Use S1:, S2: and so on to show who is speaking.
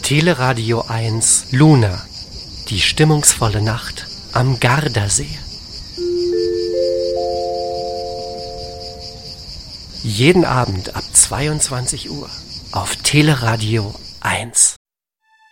S1: Teleradio 1 Luna. Die stimmungsvolle Nacht am Gardasee. Jeden Abend ab 22 Uhr auf Teleradio 1.